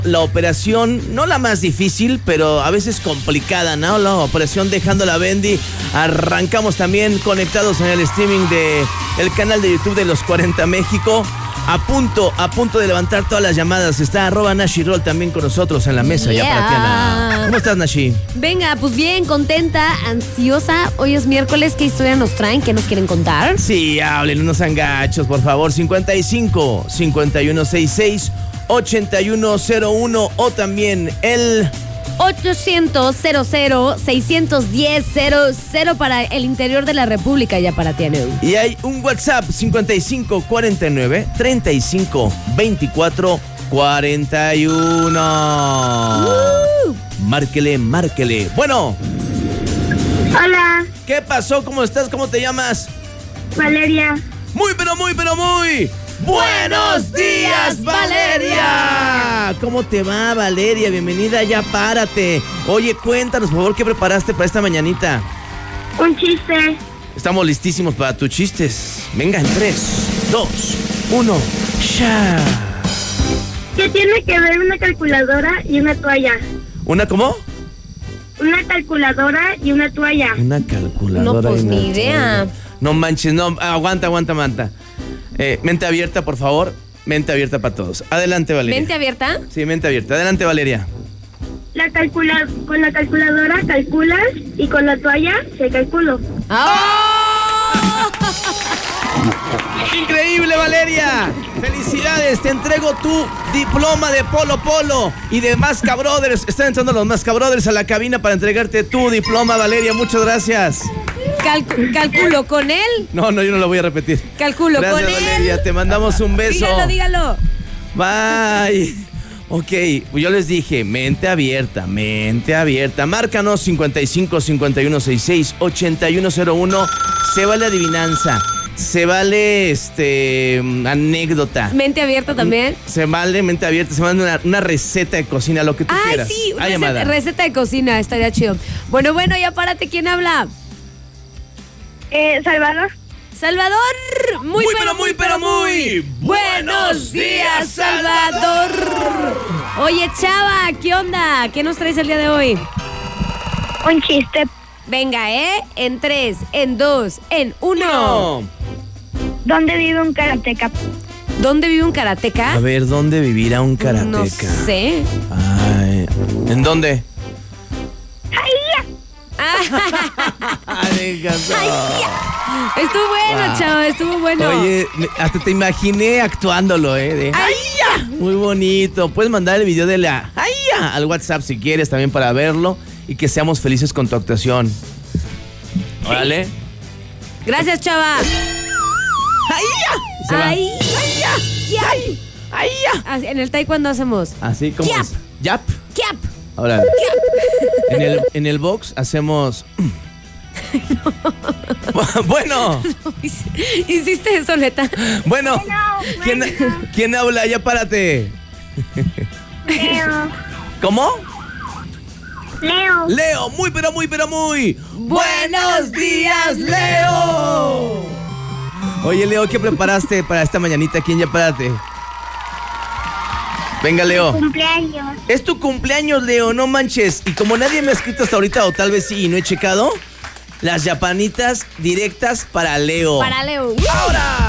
la operación, no la más difícil, pero a veces complicada, ¿no? La operación dejando la Bendy. Arrancamos también conectados en el streaming del canal de YouTube de Los 40 México. A punto de levantar todas las llamadas. Está @NashiRoll también con nosotros en la mesa. Ya para ti, Ana. ¿Cómo estás, Nashi? Venga, pues bien, contenta, ansiosa. Hoy es miércoles. ¿Qué historia nos traen? ¿Qué nos quieren contar? Sí, hablen unos angachos, por favor. 55 5166 8101 o también el 800-00-610-00 para el interior de la República, ya para ti, Anu. Y hay un WhatsApp 55 49 35 24 41. Márquele. Bueno. Hola. ¿Qué pasó? ¿Cómo estás? ¿Cómo te llamas? Valeria. Muy. ¡Buenos días, Valeria! ¿Cómo te va, Valeria? Bienvenida, ya párate. Oye, cuéntanos, por favor, ¿qué preparaste para esta mañanita? Un chiste. Estamos listísimos para tus chistes. Venga, en 3, 2, 1, ¡ya! ¿Qué tiene que ver una calculadora y una toalla? ¿Una cómo? Una calculadora y una toalla. Una calculadora. No, pues y una ni idea. toalla. No manches, no. Aguanta. Mente abierta, por favor. Mente abierta para todos. Adelante, Valeria. ¿Mente abierta? Sí, mente abierta. Adelante, Valeria. Con la calculadora calculas y con la toalla se calculo. ¡Oh! ¡Increíble, Valeria! ¡Felicidades! Te entrego tu diploma de Polo y de Masca Brothers. Están entrando los Masca Brothers a la cabina para entregarte tu diploma, Valeria. Muchas gracias. ¿Calculo con él? No, yo no lo voy a repetir. Calculo Gracias, con él. Valeria, te mandamos un beso. Dígalo. Bye. Ok, yo les dije, mente abierta. Márcanos 55 51 66 8101. Se vale adivinanza. Se vale anécdota. ¿Mente abierta también? Se vale mente abierta. Se vale una receta de cocina, lo que tú quieras. Sí, llamada. receta de cocina, estaría chido. Bueno, ya párate. ¿Quién habla? Salvador. Salvador. Muy. Buenos días, Salvador. Oye, chava, ¿qué onda? ¿Qué nos traes el día de hoy? Un chiste. Venga, en 3, en 2, en 1. ¿Dónde vive un karateca? ¿Dónde vive un karateca? A ver, ¿dónde vivirá un karateca? No sé. Ay, ¿en dónde? Estuvo bueno, Wow. chava, estuvo bueno. Oye, hasta te imaginé actuándolo, de ¡ay, ya! Muy bonito. Puedes mandar el video de la ¡ay, ya! Al WhatsApp si quieres también para verlo y que seamos felices con tu actuación. Órale. Gracias, chava. ¡Ay, ya! Y se va. ¡Ay, ya! ¡Ay, ya! Así, en el taekwondo hacemos. Así como Yap. es. ¡Yap! ¡Kiap! Ahora, en el box hacemos... Bueno. ¿Hiciste eso, neta? Bueno. ¿Quién habla? Ya párate. Leo. ¿Cómo? Leo. Leo, muy. ¡Buenos días, Leo! Oye, Leo, ¿qué preparaste para esta mañanita? ¿Quién ya párate? Venga, Leo. Cumpleaños. Es tu cumpleaños, Leo, no manches. Y como nadie me ha escrito hasta ahorita, o tal vez sí y no he checado, las yapanitas directas para Leo. Para Leo. ¡Ahora!